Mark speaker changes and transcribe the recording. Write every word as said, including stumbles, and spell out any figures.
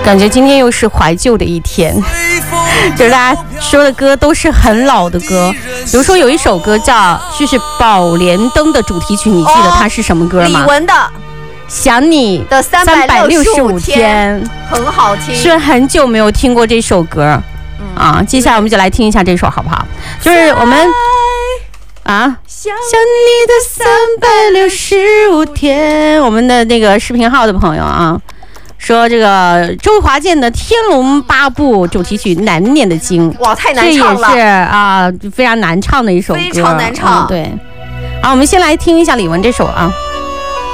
Speaker 1: 感觉今天又是怀旧的一天，就是大家说的歌都是很老的歌，比如说有一首歌叫就是《宝莲灯》的主题曲，你记得它是什么歌吗？
Speaker 2: 李玟的
Speaker 1: 想你
Speaker 2: 的三百六十五天，很好听，
Speaker 1: 是很久没有听过这首歌、嗯、啊。接下来我们就来听一下这首好不好？就是我们啊，想你的三百六十五天，我们的那个视频号的朋友啊，说这个周华健的《天龙八部》主题曲《难念的经》，
Speaker 2: 哇，太难唱了，
Speaker 1: 这也是啊非常难唱的一首歌，
Speaker 2: 非常难唱。
Speaker 1: 嗯、对，好，我们先来听一下李玟这首啊。